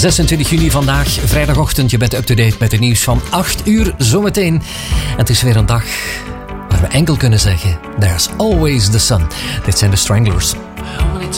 26 juni vandaag, vrijdagochtend. Je bent up-to-date met het nieuws van 8 uur zometeen. En het is weer een dag waar we enkel kunnen zeggen: There's always the sun. Dit zijn de Stranglers.